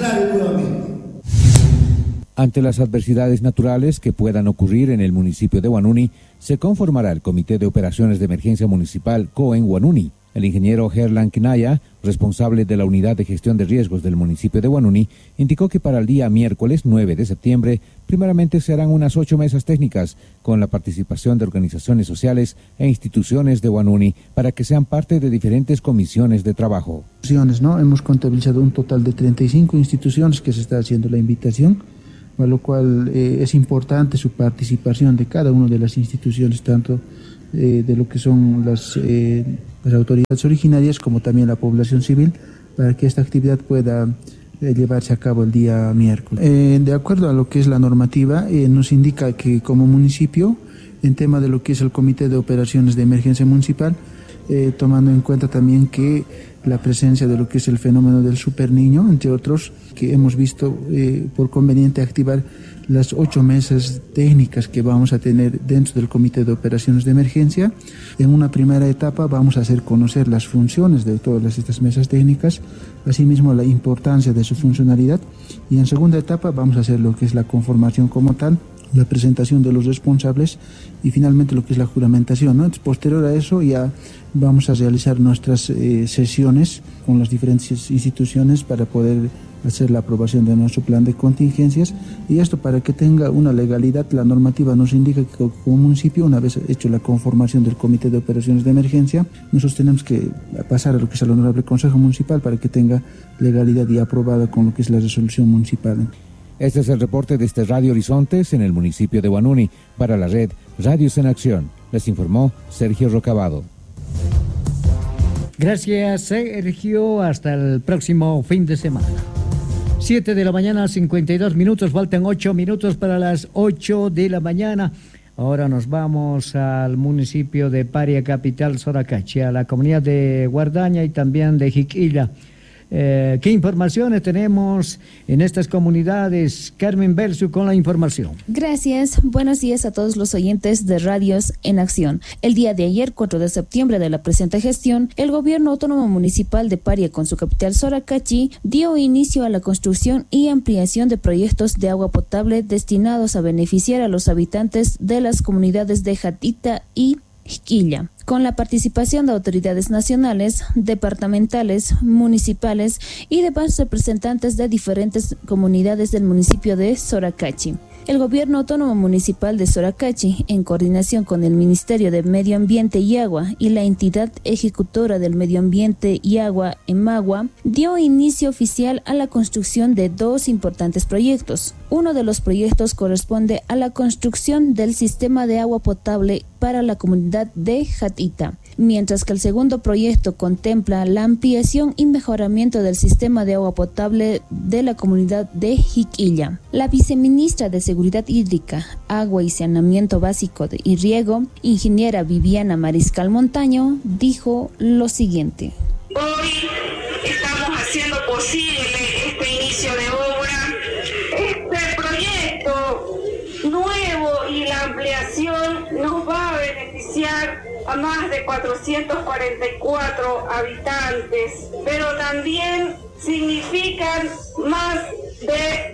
declare nuevamente. Ante las adversidades naturales que puedan ocurrir en el municipio de Huanuni, se conformará el Comité de Operaciones de Emergencia Municipal COEN Huanuni. El ingeniero Gerlan Knaya, responsable de la Unidad de Gestión de Riesgos del municipio de Huanuni, indicó que para el día miércoles 9 de septiembre, primeramente se harán unas 8 mesas técnicas con la participación de organizaciones sociales e instituciones de Huanuni para que sean parte de diferentes comisiones de trabajo. ¿No? Hemos contabilizado un total de 35 instituciones que se está haciendo la invitación, a lo cual es importante su participación de cada una de las instituciones, tanto de lo que son las autoridades originarias como también la población civil, para que esta actividad pueda llevarse a cabo el día miércoles. De acuerdo a lo que es la normativa, nos indica que como municipio, en tema de lo que es el Comité de Operaciones de Emergencia Municipal, tomando en cuenta también que la presencia de lo que es el fenómeno del superniño, entre otros, que hemos visto por conveniente activar las 8 mesas técnicas que vamos a tener dentro del Comité de Operaciones de Emergencia. En una primera etapa vamos a hacer conocer las funciones de todas estas mesas técnicas, asimismo la importancia de su funcionalidad, y en segunda etapa vamos a hacer lo que es la conformación como tal, la presentación de los responsables y finalmente lo que es la juramentación, ¿no? Entonces, posterior a eso ya vamos a realizar nuestras sesiones con las diferentes instituciones para poder hacer la aprobación de nuestro plan de contingencias, y esto para que tenga una legalidad. La normativa nos indica que como municipio, una vez hecho la conformación del Comité de Operaciones de Emergencia, nosotros tenemos que pasar a lo que es el Honorable Consejo Municipal para que tenga legalidad y aprobada con lo que es la resolución municipal. Este es el reporte de Radio Horizontes en el municipio de Huanuni. Para la red Radios en Acción, les informó Sergio Rocabado. Gracias, Sergio. Hasta el próximo fin de semana. 7 de la mañana, 52 minutos. Faltan 8 minutos para las 8 de la mañana. Ahora nos vamos al municipio de Paria, capital Soracachi, a la comunidad de Guardaña y también de Jiquilla. ¿Qué informaciones tenemos en estas comunidades? Carmen Belsu con la información. Gracias. Buenos días a todos los oyentes de Radios en Acción. El día de ayer, 4 de septiembre de la presente gestión, el Gobierno Autónomo Municipal de Paria, con su capital Soracachi, dio inicio a la construcción y ampliación de proyectos de agua potable destinados a beneficiar a los habitantes de las comunidades de Jatita y Jiquilla, con la participación de autoridades nacionales, departamentales, municipales y demás representantes de diferentes comunidades del municipio de Soracachi. El Gobierno Autónomo Municipal de Soracachi, en coordinación con el Ministerio de Medio Ambiente y Agua y la entidad ejecutora del Medio Ambiente y Agua, EMAGUA, dio inicio oficial a la construcción de 2 importantes proyectos. Uno de los proyectos corresponde a la construcción del sistema de agua potable para la comunidad de Jatita, mientras que el segundo proyecto contempla la ampliación y mejoramiento del sistema de agua potable de la comunidad de Jiquilla. La viceministra de Seguridad Hídrica, Agua y Saneamiento Básico y Riego, ingeniera Viviana Mariscal Montaño, dijo lo siguiente. Hoy estamos haciendo posible este inicio de obra. Este proyecto nuevo y la ampliación nos va a beneficiar a más de 444 habitantes, pero también significan más de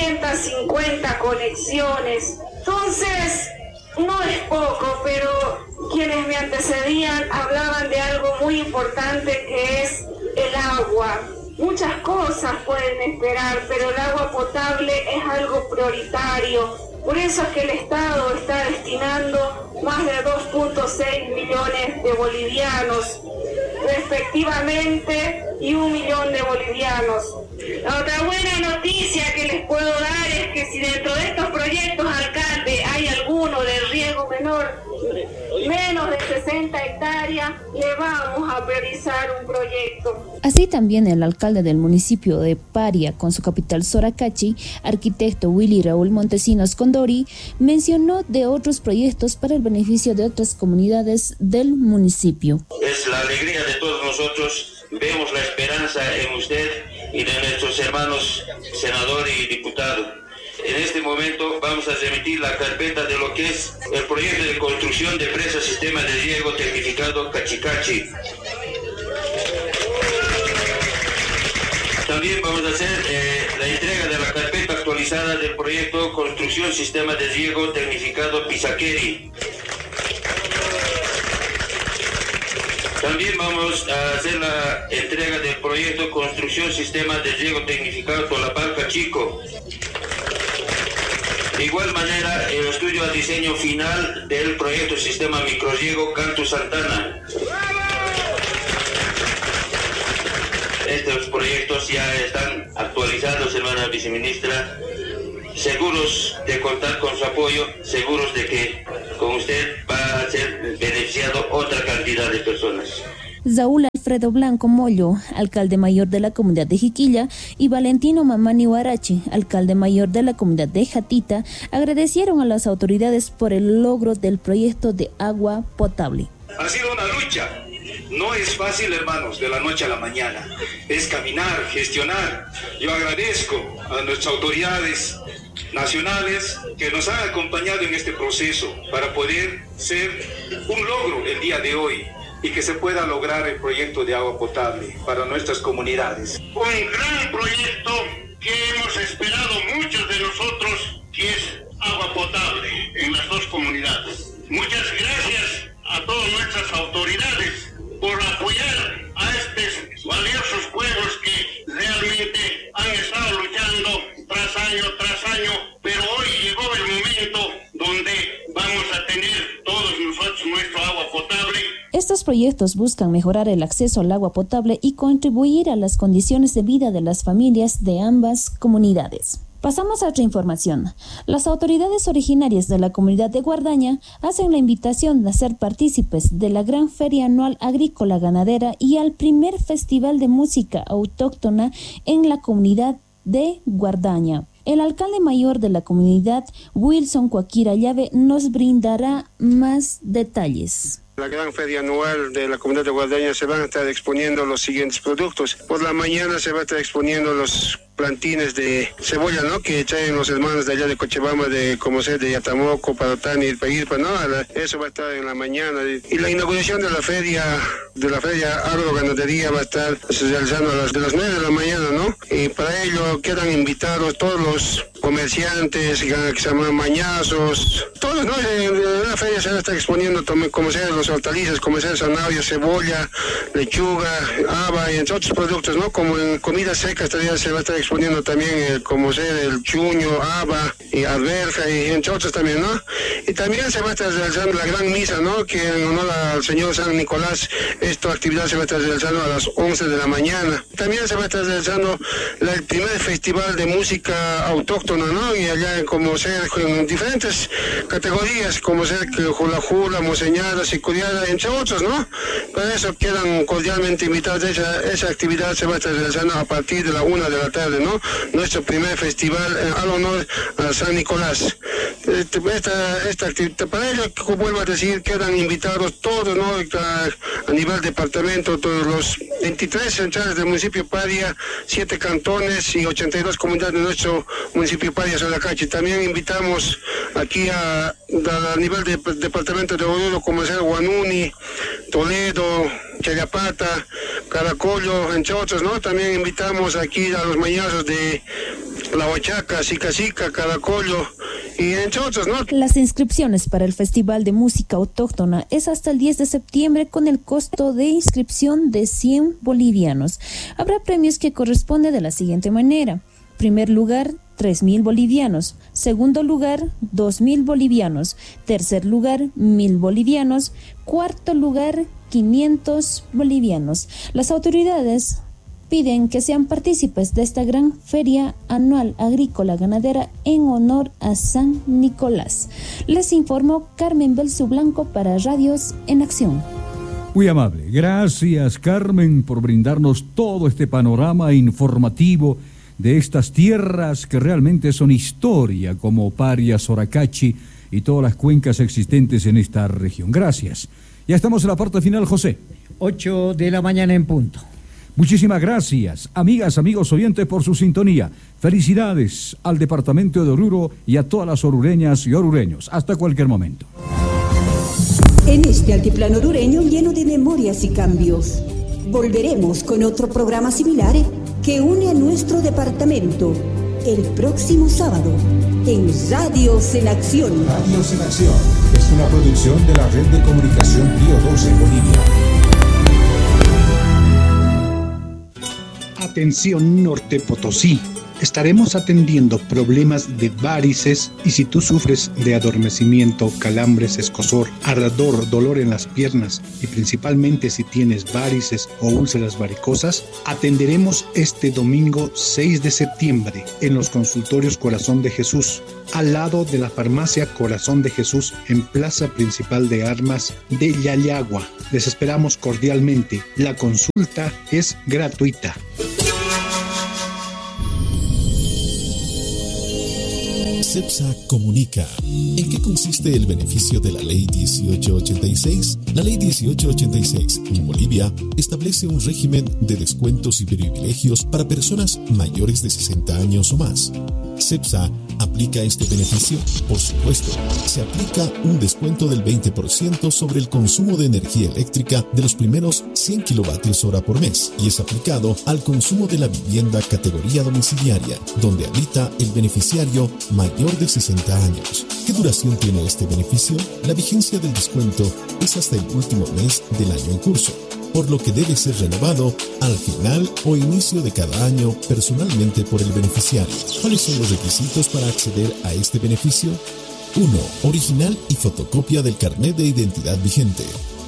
250 conexiones. Entonces, no es poco, pero quienes me antecedían hablaban de algo muy importante, que es el agua. Muchas cosas pueden esperar, pero el agua potable es algo prioritario. Por eso es que el Estado está destinando más de 2.6 millones de bolivianos, respectivamente, y 1 millón de bolivianos. La otra buena noticia que les puedo dar es que si dentro de estos proyectos, alcalde, hay alguno de riego menor, menos de 60 hectáreas, le vamos a priorizar un proyecto. Así también el alcalde del municipio de Paria, con su capital Soracachi, arquitecto Willy Raúl Montesinos Condori, mencionó de otros proyectos para el beneficio de otras comunidades del municipio. Es la alegría de todos nosotros, vemos la esperanza en usted y de nuestros hermanos senadores y diputados. En este momento vamos a remitir la carpeta de lo que es el proyecto de construcción de presa sistema de riego tecnificado Cachicachi. También vamos a hacer la entrega de la carpeta actualizada del proyecto Construcción Sistema de Riego Tecnificado Pisaqueri. También vamos a hacer la entrega del proyecto Construcción Sistema de Riego Tecnificado Tolapalca Chico. De igual manera, el estudio a diseño final del proyecto Sistema Microriego Cantu Santana. Estos proyectos ya están actualizados, hermana viceministra, seguros de contar con su apoyo, seguros de que con usted va a ser beneficiado otra cantidad de personas. Saúl Alfredo Blanco Mollo, alcalde mayor de la comunidad de Jiquilla, y Valentino Mamani Huarachi, alcalde mayor de la comunidad de Jatita, agradecieron a las autoridades por el logro del proyecto de agua potable. Ha sido una lucha. No es fácil, hermanos, de la noche a la mañana. Es caminar, gestionar. Yo agradezco a nuestras autoridades nacionales que nos han acompañado en este proceso para poder ser un logro el día de hoy y que se pueda lograr el proyecto de agua potable para nuestras comunidades. Un gran proyecto que hemos esperado muchos de nosotros, que es agua potable en las dos comunidades. Muchas gracias a todas nuestras autoridades por apoyar a estos valiosos pueblos que realmente han estado luchando tras año, pero hoy llegó el momento donde vamos a tener todos nosotros nuestro agua potable. Estos proyectos buscan mejorar el acceso al agua potable y contribuir a las condiciones de vida de las familias de ambas comunidades. Pasamos a otra información. Las autoridades originarias de la comunidad de Guardaña hacen la invitación de ser partícipes de la gran feria anual agrícola ganadera y al primer festival de música autóctona en la comunidad de Guardaña. El alcalde mayor de la comunidad, Wilson Cuaquira Llave, nos brindará más detalles. La gran feria anual de la comunidad de Guardaña se van a estar exponiendo los siguientes productos. Por la mañana se va a estar exponiendo los plantines de cebolla, ¿no? Que traen los hermanos de allá de Cochabamba, de como sea, de Yatamoco, Parotani y Paguirpa, ¿no? Eso va a estar en la mañana. Y la inauguración de la feria agroganadería va a estar realizando de las 9 de la mañana, ¿no? Y para ello quedan invitados todos los comerciantes, que se llaman mañazos, todos, ¿no? En la feria se va a estar exponiendo como sea los hortalizas, como sea zanahoria, cebolla, lechuga, haba y entre otros productos, ¿no? Como en comidas secas todavía se va a estar exponiendo también como sea el chuño, haba y alberja y entre otros también, ¿no? Y también se va a estar realizando la gran misa, ¿no? Que en honor al Señor San Nicolás, esta actividad se va a estar realizando a las 11 de la mañana. También se va a estar realizando el primer festival de música autóctona, ¿no? Y allá como sea en diferentes categorías, como sea que hula, moseñada, sicuriada, entre otros, ¿no? Para eso quedan cordialmente invitados. Esa actividad se va a estar realizando a partir de la 1 de la tarde, ¿no? Nuestro primer festival al honor a San Nicolás. Esta actividad, para ello, vuelvo a decir, quedan invitados todos, ¿no? A nivel departamento, todos los 23 centrales del municipio Paria, 7 cantones y 82 comunidades de nuestro municipio Paria, Soracachi. También invitamos aquí a nivel de departamento de Oruro, como sea Guanuni, Toledo, Chayapata, Caracollo, entre otros, ¿no? También invitamos aquí a los mañazos de La Huachaca, Sicacica, Caracollo y entre otros, ¿no? Las inscripciones para el Festival de Música Autóctona es hasta el 10 de septiembre con el costo de inscripción de 100 bolivianos. Habrá premios que corresponden de la siguiente manera. Primer lugar, 3.000 bolivianos. Segundo lugar, 2.000 bolivianos. Tercer lugar, 1.000 bolivianos. Cuarto lugar, 500 bolivianos. Las autoridades piden que sean partícipes de esta gran feria anual agrícola ganadera en honor a San Nicolás. Les informó Carmen Belsu Blanco para Radios en Acción. Muy amable. Gracias, Carmen, por brindarnos todo este panorama informativo de estas tierras que realmente son historia, como Paria, Soracachi y todas las cuencas existentes en esta región. Gracias. Ya estamos en la parte final, José. 8 de la mañana en punto. Muchísimas gracias, amigas, amigos oyentes, por su sintonía. Felicidades al departamento de Oruro y a todas las orureñas y orureños. Hasta cualquier momento. En este altiplano orureño lleno de memorias y cambios, volveremos con otro programa similar que une a nuestro departamento el próximo sábado en Radios en Acción. Radios en Acción es una producción de la Red de Comunicación Pío 12 Bolivia. Atención Norte Potosí. Estaremos atendiendo problemas de varices y si tú sufres de adormecimiento, calambres, escozor, ardor, dolor en las piernas y principalmente si tienes varices o úlceras varicosas, atenderemos este domingo 6 de septiembre en los consultorios Corazón de Jesús, al lado de la farmacia Corazón de Jesús en Plaza Principal de Armas de Yayagua. Les esperamos cordialmente. La consulta es gratuita. CEPSA comunica. ¿En qué consiste el beneficio de la Ley 1886? La Ley 1886 en Bolivia establece un régimen de descuentos y privilegios para personas mayores de 60 años o más. CEPSA aplica este beneficio. Por supuesto, se aplica un descuento del 20% sobre el consumo de energía eléctrica de los primeros 100 kWh por mes y es aplicado al consumo de la vivienda categoría domiciliaria, donde habita el beneficiario mayor de 60 años. ¿Qué duración tiene este beneficio? La vigencia del descuento es hasta el último mes del año en curso, por lo que debe ser renovado al final o inicio de cada año personalmente por el beneficiario. ¿Cuáles son los requisitos para acceder a este beneficio? 1. Original y fotocopia del carnet de identidad vigente.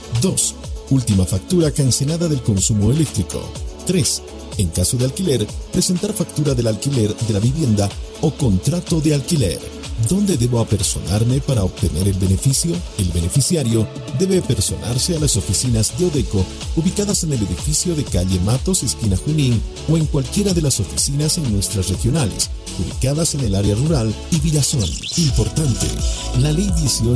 2. Última factura cancelada del consumo eléctrico. 3. En caso de alquiler, presentar factura del alquiler de la vivienda o contrato de alquiler. ¿Dónde debo apersonarme para obtener el beneficio? El beneficiario debe apersonarse a las oficinas de Odeco, ubicadas en el edificio de calle Matos, esquina Junín, o en cualquiera de las oficinas en nuestras regionales, ubicadas en el área rural y Villazón. Importante, la Ley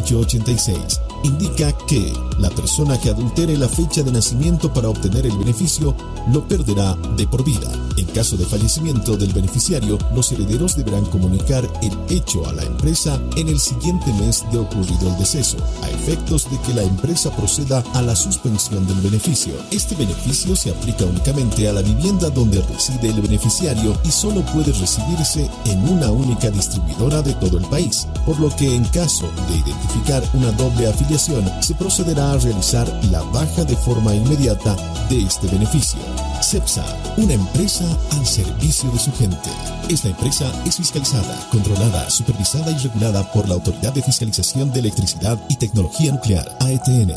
1886 indica que la persona que adultere la fecha de nacimiento para obtener el beneficio lo perderá de por vida. En caso de fallecimiento del beneficiario, los herederos deberán comunicar el hecho a la empresa en el siguiente mes de ocurrido el deceso, a efectos de que la empresa proceda a la suspensión del beneficio. Este beneficio se aplica únicamente a la vivienda donde reside el beneficiario y solo puede recibirse en una única distribuidora de todo el país, por lo que en caso de identificar una doble afiliación, se procederá a realizar la baja de forma inmediata de este beneficio. CEPSA, una empresa al servicio de su gente. Esta empresa es fiscalizada, controlada, supervisada y regulada por la Autoridad de Fiscalización de Electricidad y Tecnología Nuclear, AETN.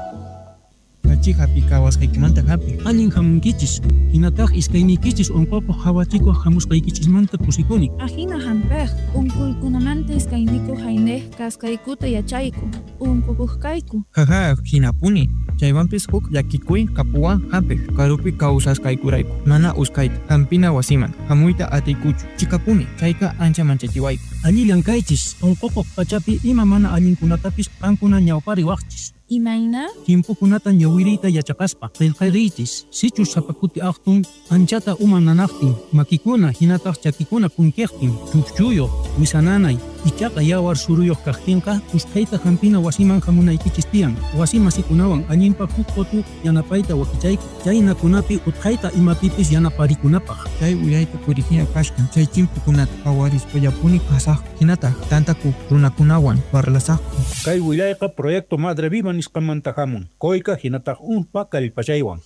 Hapi kawas kaikimanta hapi alin hamunkichis hinataq iskaynikichis unquqa hawachikuq hamusqaykichismanta pusikuni ajina hampej unquykunamanta iskayniku haynej kaskaykuta yachayku unqukuqkayku jaja hinapuni chaywanpis huk llakikuy kapuwan hampej karupi kawsasqaykurayku mana uskayta hampina wasiman hamuyta atiykuchu chikapuni chayqa ancha manchachiwayku allillankaychis unquqa pachapi ima mana allinkunatapis qankuna ñawpari waqchis Imayna? Timpukunata ñawirita yachaqaspa qillqayrichis sichu sapakuti aqtun anchata umananaqtin makikuna hinataq chakikuna kunkiqtin chukchuyuq wisananay ichaqa yawar suruyuq kaqtinqa usqayta hampina wasiman hamunaykichis tiyan wasi masikunawan allinpa huk qotu yanapayta wakichayku chaynakunapi utqayta imapipis yanaparikunapaq chay uyayta purihina kashkan chay chimpukunata qawarispa yapuni kasaq hinataq tantaku runakunawan parlasaqku kay wilayqa proyecto Madre Viva nisqamantahamun koyka hinataq pakallpachaywan.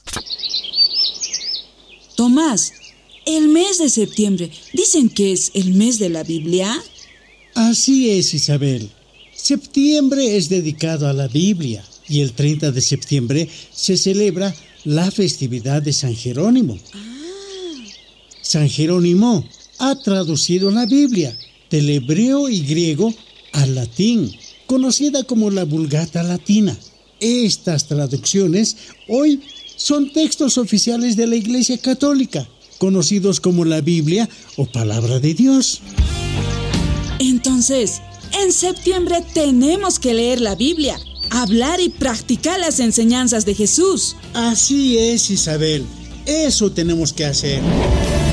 Tomás, el mes de septiembre, ¿dicen que es el mes de la Biblia? Así es, Isabel. Septiembre es dedicado a la Biblia y el 30 de septiembre se celebra la festividad de San Jerónimo. San Jerónimo ha traducido la Biblia del hebreo y griego al latín, conocida como la Vulgata Latina. Estas traducciones hoy son textos oficiales de la Iglesia Católica, conocidos como la Biblia o Palabra de Dios. Entonces, en septiembre tenemos que leer la Biblia, hablar y practicar las enseñanzas de Jesús. Así es, Isabel. Eso tenemos que hacer.